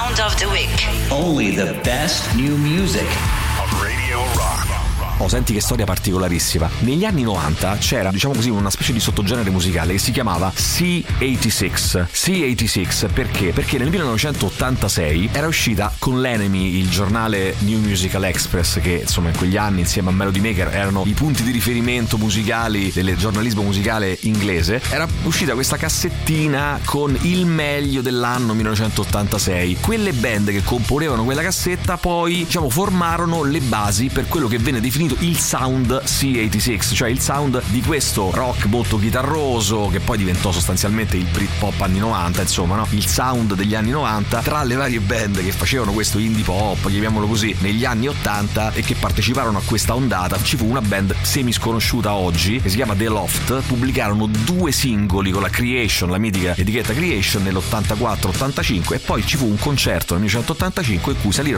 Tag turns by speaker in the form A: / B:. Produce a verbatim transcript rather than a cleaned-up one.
A: Sound of the Week.
B: Only the best new music.
C: Radio Rock.
D: Oh, senti che storia particolarissima. Negli anni novanta c'era, diciamo così, una specie di sottogenere musicale che si chiamava C ottantasei. C ottantasei perché? Perché nel millenovecentottantasei era uscita con l'Enemy, il giornale New Musical Express, che insomma in quegli anni insieme a Melody Maker erano i punti di riferimento musicali del giornalismo musicale inglese. Era uscita questa cassettina con il meglio dell'anno millenovecentottantasei. Quelle band che componevano quella cassetta poi, diciamo, formarono le basi per quello che venne definito il sound C ottantasei, cioè il sound di questo rock molto chitarroso che poi diventò sostanzialmente il Britpop anni novanta, insomma, no? Il sound degli anni novanta. Tra le varie band che facevano questo indie pop, chiamiamolo così, negli anni ottanta e che parteciparono a questa ondata, ci fu una band semi sconosciuta oggi che si chiama The Loft. Pubblicarono due singoli con la Creation, la mitica etichetta Creation, nell'ottantaquattro ottantacinque, e poi ci fu un concerto nel millenovecentottantacinque in cui salirono